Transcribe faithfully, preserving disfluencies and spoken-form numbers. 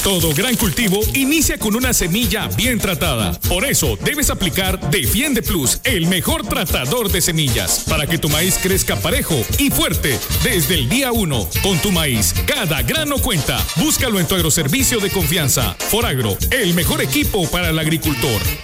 Todo gran cultivo inicia con una semilla bien tratada. Por eso debes aplicar Defiende Plus, el mejor tratador de semillas, para que tu maíz crezca parejo y fuerte desde el día uno. Con tu maíz, cada grano cuenta. Búscalo en tu agroservicio de confianza. Foragro, el mejor equipo para el agricultor.